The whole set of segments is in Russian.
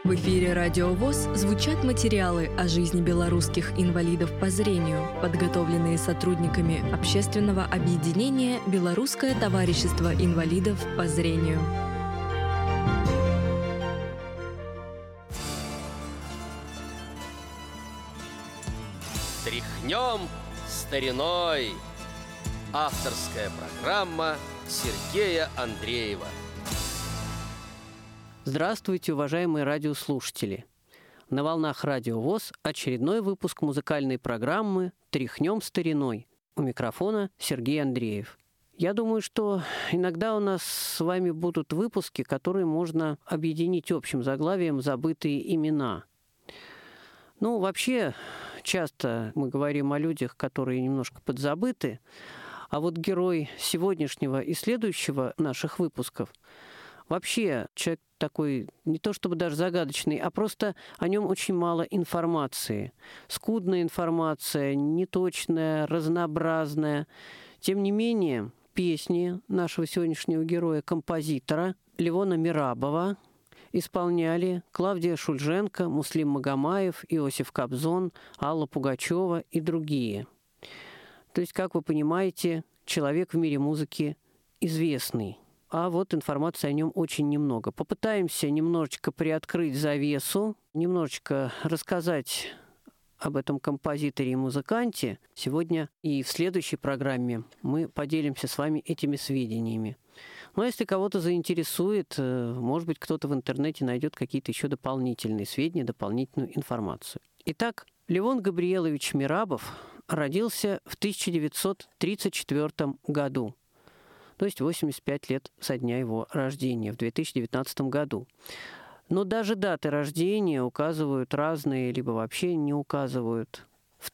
В эфире «Радио ВОС» звучат материалы о жизни белорусских инвалидов по зрению, подготовленные сотрудниками общественного объединения «Белорусское товарищество инвалидов по зрению». Тряхнем стариной. Авторская программа Сергея Андреева. Здравствуйте, уважаемые радиослушатели! На волнах Радио ВОС очередной выпуск музыкальной программы «Тряхнем стариной». У микрофона Сергей Андреев. Я думаю, что иногда у нас с вами будут выпуски, которые можно объединить общим заглавием «Забытые имена». Вообще, часто мы говорим о людях, которые немножко подзабыты, а вот герой сегодняшнего и следующего наших выпусков вообще человек такой, не то чтобы даже загадочный, а просто о нем очень мало информации. Скудная информация, неточная, разнообразная. Тем не менее, песни нашего сегодняшнего героя-композитора Левона Мерабова исполняли Клавдия Шульженко, Муслим Магомаев, Иосиф Кобзон, Алла Пугачева и другие. То есть, как вы понимаете, человек в мире музыки известный. А вот информации о нем очень немного. Попытаемся немножечко приоткрыть завесу, немножечко рассказать об этом композиторе и музыканте. Сегодня и в следующей программе мы поделимся с вами этими сведениями. Но если кого-то заинтересует, может быть, кто-то в интернете найдет какие-то еще дополнительные сведения, дополнительную информацию. Итак, Левон Габриелович Мерабов родился в 1934 году. То есть 85 лет со дня его рождения, в 2019 году. Но даже даты рождения указывают разные, либо вообще не указывают. В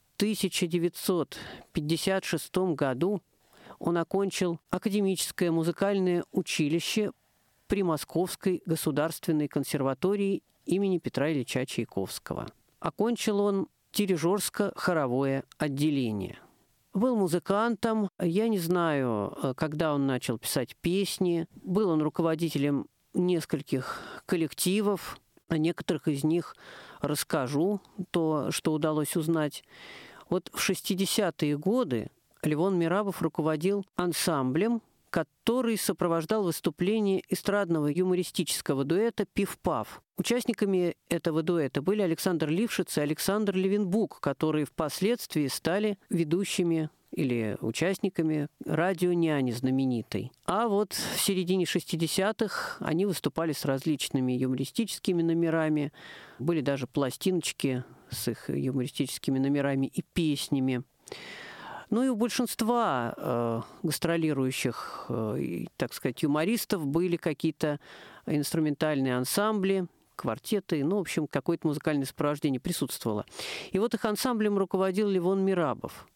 1956 году он окончил академическое музыкальное училище при Московской государственной консерватории имени Петра Ильича Чайковского. Окончил он дирижерско-хоровое отделение. Был музыкантом, я не знаю, когда он начал писать песни. Был он руководителем нескольких коллективов, о некоторых из них расскажу, то, что удалось узнать. Вот в 60-е годы Левон Мерабов руководил ансамблем, который сопровождал выступление эстрадного юмористического дуэта «Пиф-паф». Участниками этого дуэта были Александр Лившиц и Александр Левенбук, которые впоследствии стали ведущими или участниками «Радио Няни» знаменитой. А вот в середине 60-х они выступали с различными юмористическими номерами. Были даже пластиночки с их юмористическими номерами и песнями. И у большинства гастролирующих, так сказать, юмористов были какие-то инструментальные ансамбли, квартеты, в общем, какое-то музыкальное сопровождение присутствовало. И вот их ансамблем руководил Левон Мерабов.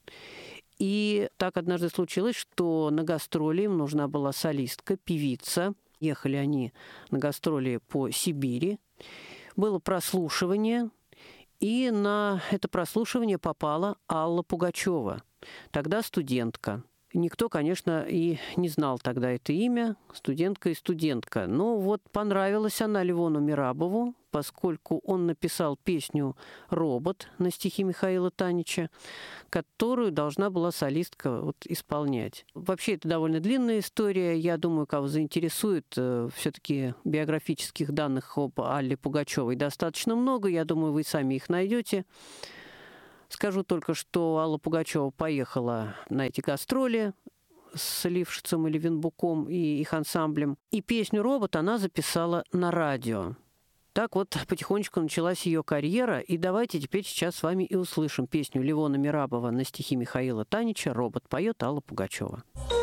И так однажды случилось, что на гастроли им нужна была солистка, певица. Ехали они на гастроли по Сибири. Было прослушивание, и на это прослушивание попала Алла Пугачева. Тогда студентка. Никто, конечно, и не знал тогда это имя, студентка и студентка. Но вот понравилась она Левону Мерабову, поскольку он написал песню «Робот» на стихи Михаила Танича, которую должна была солистка исполнять. Вообще, это довольно длинная история. Я думаю, кого заинтересует, все-таки биографических данных об Алле Пугачевой достаточно много. Я думаю, вы сами их найдете. Скажу только, что Алла Пугачева поехала на эти гастроли с Лившицем и Левенбуком и их ансамблем. И песню «Робот» она записала на радио. Так вот потихонечку началась ее карьера. И давайте теперь сейчас с вами и услышим песню Левона Мерабова на стихи Михаила Танича «Робот» поет Алла Пугачева.